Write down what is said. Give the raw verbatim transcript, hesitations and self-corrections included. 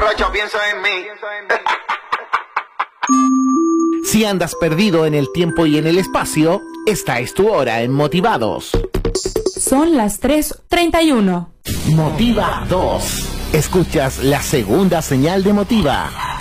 borracho pienso en mí. Si andas perdido en el tiempo y en el espacio, esta es tu hora en Motivados. Son las tres treinta y uno. Motiva dos. Escuchas la segunda señal de Motiva.